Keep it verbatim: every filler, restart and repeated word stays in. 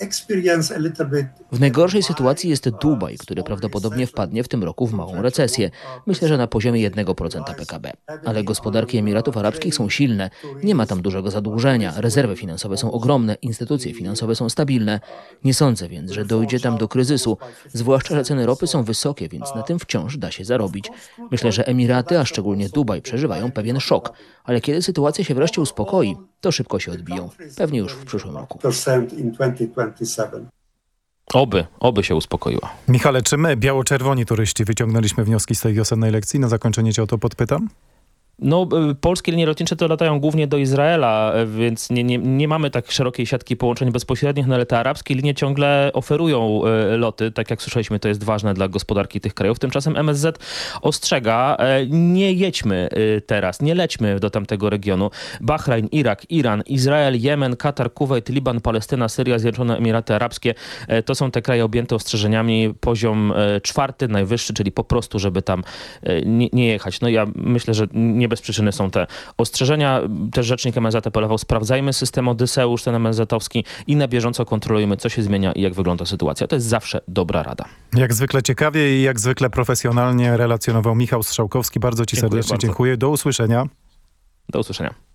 W najgorszej sytuacji jest Dubaj, który prawdopodobnie wpadnie w tym roku w małą recesję. Myślę, że na poziomie jednego procenta P K B. Ale gospodarki Emiratów Arabskich są silne. Nie ma tam dużego zadłużenia. Rezerwy finansowe są ogromne. Instytucje finansowe są stabilne. Nie sądzę więc, że dojdzie tam do kryzysu. Zwłaszcza, że ceny ropy są wysokie, więc na tym wciąż da się zarobić. Myślę, że Emiraty, a szczególnie Dubaj, przeżywają pewien szok. Ale kiedy sytuacja się wreszcie uspokoi, to szybko się odbiją. Pewnie już w przyszłym roku. Oby, oby się uspokoiła. Michale, czy my, biało-czerwoni turyści, wyciągnęliśmy wnioski z tej wiosennej lekcji? Na zakończenie cię o to podpytam. No, polskie linie lotnicze to latają głównie do Izraela, więc nie, nie, nie mamy tak szerokiej siatki połączeń bezpośrednich, no ale te arabskie linie ciągle oferują y, loty. Tak jak słyszeliśmy, to jest ważne dla gospodarki tych krajów. Tymczasem M S Z ostrzega, y, nie jedźmy y, teraz, nie lećmy do tamtego regionu. Bahrajn, Irak, Iran, Izrael, Jemen, Katar, Kuwejt, Liban, Palestyna, Syria, Zjednoczone Emiraty Arabskie. Y, to są te kraje objęte ostrzeżeniami. Poziom y, czwarty, najwyższy, czyli po prostu, żeby tam y, nie, nie jechać. No ja myślę, że nie bez przyczyny są te ostrzeżenia. Też rzecznik M S Z apelował, sprawdzajmy system Odyseusz, ten M S Z-owski i na bieżąco kontrolujmy, co się zmienia i jak wygląda sytuacja. To jest zawsze dobra rada. Jak zwykle ciekawie i jak zwykle profesjonalnie relacjonował Michał Strzałkowski. Bardzo ci Dziękuję serdecznie bardzo. dziękuję. Do usłyszenia. Do usłyszenia.